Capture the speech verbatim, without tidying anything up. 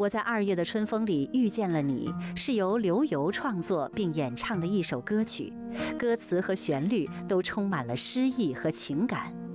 我在二月的春风里遇见了你，是由刘游创作并演唱的一首歌曲，歌词和旋律都充满了诗意和情感。